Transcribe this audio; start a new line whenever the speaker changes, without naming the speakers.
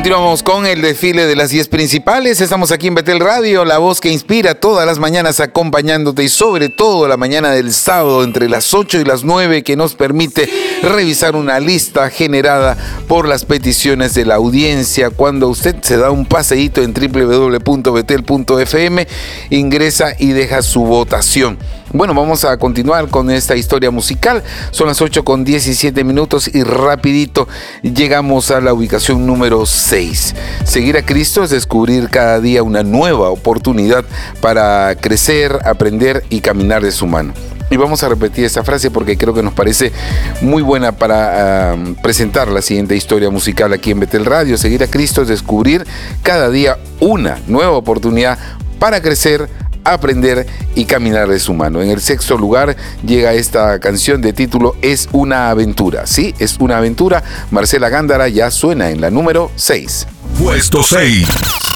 Continuamos con el desfile de las 10 principales. Estamos aquí en Betel Radio, la voz que inspira todas las mañanas acompañándote y sobre todo la mañana del sábado entre las 8 y las 9 que nos permite revisar una lista generada por las peticiones de la audiencia. Cuando usted se da un paseíto en www.betel.fm, ingresa y deja su votación. Bueno, vamos a continuar con esta historia musical. Son las 8:17 y rapidito llegamos a la ubicación número 6. Seguir a Cristo es descubrir cada día una nueva oportunidad para crecer, aprender y caminar de su mano. Y vamos a repetir esta frase porque creo que nos parece muy buena para presentar la siguiente historia musical aquí en Betel Radio. Seguir a Cristo es descubrir cada día una nueva oportunidad para crecer, aprender y caminar de su mano. En el sexto lugar llega esta canción de título Es una aventura. Sí, es una aventura. Marcela Gándara ya suena en la número 6.
Puesto 6.